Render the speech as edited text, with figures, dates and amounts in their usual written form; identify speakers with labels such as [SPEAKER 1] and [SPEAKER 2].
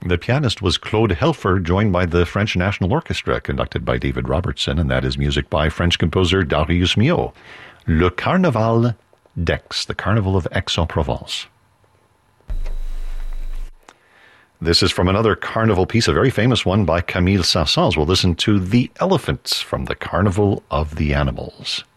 [SPEAKER 1] The pianist was Claude Helfer, joined by the French National Orchestra, conducted by David Robertson, and that is music by French composer Darius Milhaud. Le Carnaval d'Aix, the Carnival of Aix-en-Provence. This is from another carnival piece, a very famous one by Camille Saint-Saëns. We'll listen to The Elephants from the Carnival of the Animals.